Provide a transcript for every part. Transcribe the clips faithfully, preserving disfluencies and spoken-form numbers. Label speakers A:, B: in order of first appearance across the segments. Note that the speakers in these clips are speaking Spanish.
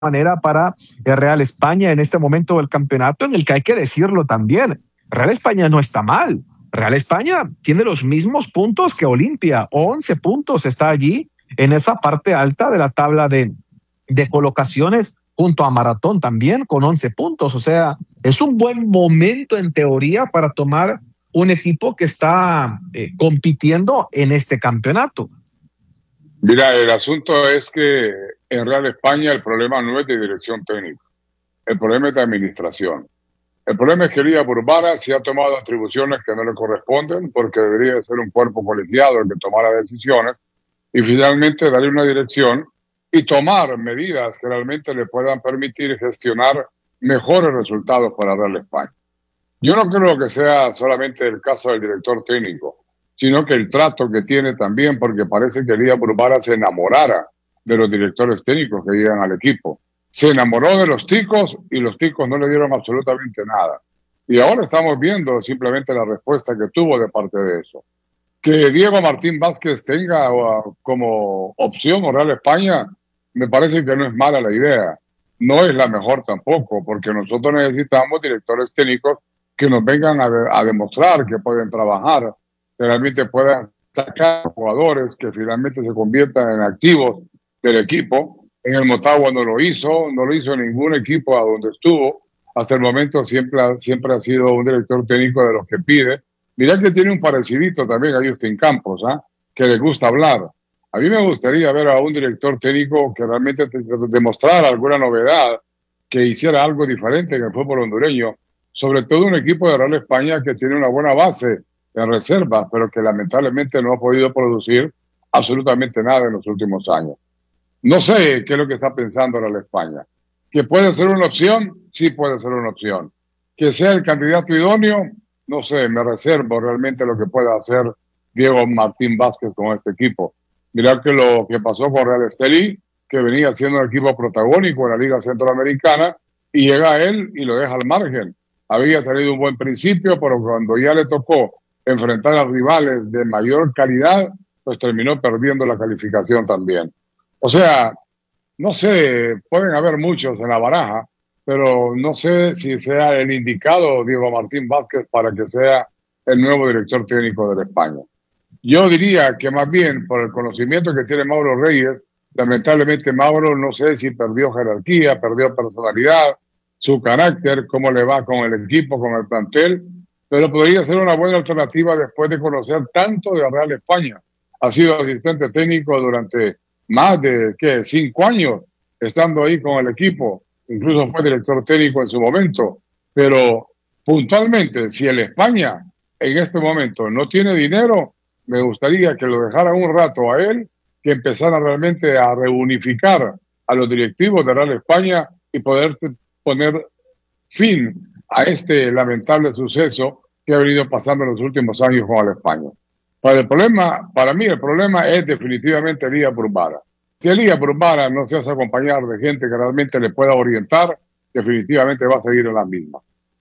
A: manera para el Real España en este momento del campeonato, en el que hay que decirlo también, Real España no está mal. Real España tiene los mismos puntos que Olimpia, once puntos, está allí en esa parte alta de la tabla de, de colocaciones, junto a Maratón también con once puntos. O sea, es un buen momento en teoría para tomar un equipo que está eh, compitiendo en este campeonato.
B: Mira, el asunto es que en Real España el problema no es de dirección técnica, el problema es de administración. El problema es que Elías Burbara se ha tomado atribuciones que no le corresponden, porque debería ser un cuerpo colegiado el que tomara decisiones y finalmente darle una dirección y tomar medidas que realmente le puedan permitir gestionar mejores resultados para Real España. Yo no creo que sea solamente el caso del director técnico, sino que el trato que tiene también, porque parece que Elías Burbara se enamorara de los directores técnicos que llegan al equipo. Se enamoró de los ticos y los ticos no le dieron absolutamente nada. Y ahora estamos viendo simplemente la respuesta que tuvo de parte de eso. Que Diego Martín Vázquez tenga uh, como opción o Real España, me parece que no es mala la idea. No es la mejor tampoco, porque nosotros necesitamos directores técnicos que nos vengan a, de, a demostrar que pueden trabajar, que realmente puedan sacar jugadores que finalmente se conviertan en activos del equipo. En el Motagua no lo hizo, no lo hizo ningún equipo a donde estuvo. Hasta el momento siempre, siempre ha sido un director técnico de los que pide. Mirá que tiene un parecidito también a Justin Campos, ¿eh? Que le gusta hablar. A mí me gustaría ver a un director técnico que realmente te, te demostrara alguna novedad, que hiciera algo diferente en el fútbol hondureño, sobre todo un equipo de Real España que tiene una buena base en reservas, pero que lamentablemente no ha podido producir absolutamente nada en los últimos años. No sé qué es lo que está pensando Real España. ¿Que puede ser una opción? Sí puede ser una opción. ¿Que sea el candidato idóneo? No sé, me reservo realmente lo que pueda hacer Diego Martín Vázquez con este equipo. Mirá que lo que pasó con Real Estelí, que venía siendo un equipo protagónico en la Liga Centroamericana, y llega él y lo deja al margen. Había tenido un buen principio, pero cuando ya le tocó enfrentar a rivales de mayor calidad, pues terminó perdiendo la calificación también. O sea, no sé, pueden haber muchos en la baraja, pero no sé si sea el indicado Diego Martín Vázquez para que sea el nuevo director técnico de España. Yo diría que más bien por el conocimiento que tiene Mauro Reyes, lamentablemente Mauro no sé si perdió jerarquía, perdió personalidad, su carácter, cómo le va con el equipo, con el plantel, pero podría ser una buena alternativa después de conocer tanto de Real España. Ha sido asistente técnico durante más de ¿qué? cinco años estando ahí con el equipo, incluso fue director técnico en su momento, pero puntualmente, si el España en este momento no tiene dinero, me gustaría que lo dejaran un rato a él, que empezara realmente a reunificar a los directivos de Real España y poder poner fin a este lamentable suceso que ha venido pasando en los últimos años con el España. Para el problema, para mí el problema es definitivamente Elías Burbara. Si Elías Burbara no se hace acompañar de gente que realmente le pueda orientar, definitivamente va a seguir en la misma.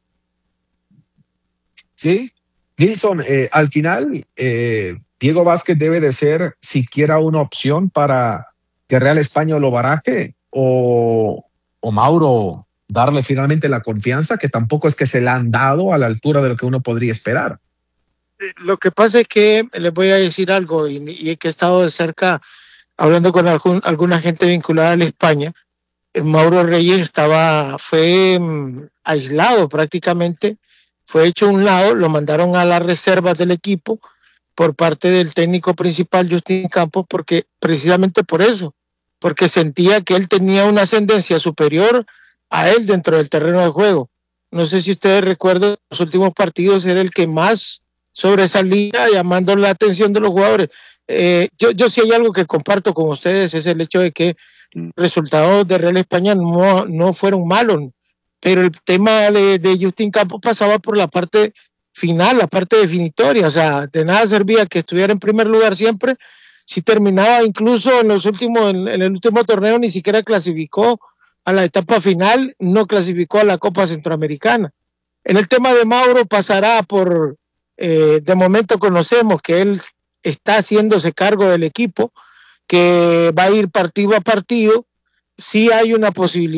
A: Sí, Nilson, eh, al final eh, Diego Vázquez debe de ser siquiera una opción para que Real España lo baraje, o, o Mauro darle finalmente la confianza, que tampoco es que se le han dado a la altura de lo que uno podría esperar.
C: Lo que pasa es que les voy a decir algo, y, y es que he estado de cerca hablando con algún, alguna gente vinculada a la España. Mauro Reyes estaba, fue um, aislado prácticamente, fue hecho a un lado, lo mandaron a las reservas del equipo por parte del técnico principal, Justin Campos, porque precisamente por eso, porque sentía que él tenía una ascendencia superior a él dentro del terreno de juego. No sé si ustedes recuerdan, los últimos partidos era el que más sobresalía, llamando la atención de los jugadores. Eh, yo, yo sí hay algo que comparto con ustedes, es el hecho de que los resultados de Real España no, no fueron malos, pero el tema de, de Justin Campos pasaba por la parte final, la parte definitoria. O sea, de nada servía que estuviera en primer lugar siempre, si terminaba incluso en los últimos, en, en el último torneo ni siquiera clasificó a la etapa final, no clasificó a la Copa Centroamericana. En el tema de Mauro pasará por, eh, de momento conocemos que él está haciéndose cargo del equipo, que va a ir partido a partido, sí hay una posibilidad